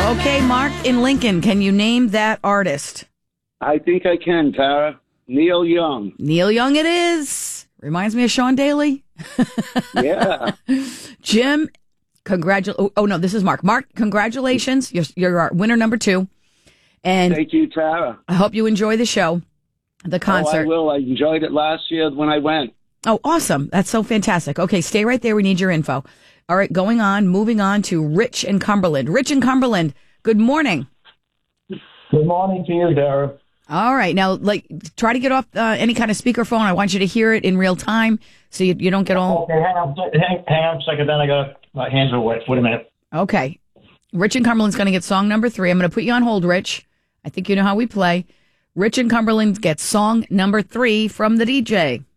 Okay, Mark in Lincoln, can you name that artist? I think I can, Tara. Neil Young. Neil Young it is. Reminds me of Sean Daly. Yeah. Jim, oh, no, this is Mark. Mark, congratulations. You're our winner number 2. And Thank you, Tara. I hope you enjoy the show, the concert. Oh, I will. I enjoyed it last year when I went. Oh, awesome. That's so fantastic. Okay, stay right there. We need your info. All right, moving on to Rich in Cumberland. Rich in Cumberland, good morning. Good morning to you, Tara. All right. Now, try to get off any kind of speakerphone. I want you to hear it in real time so you don't get all... Okay, hang on a second. Then I got my hands are wet. Wait a minute. Okay. Rich in Cumberland's going to get song number 3. I'm going to put you on hold, Rich. I think you know how we play. Rich in Cumberland gets song number 3 from the DJ.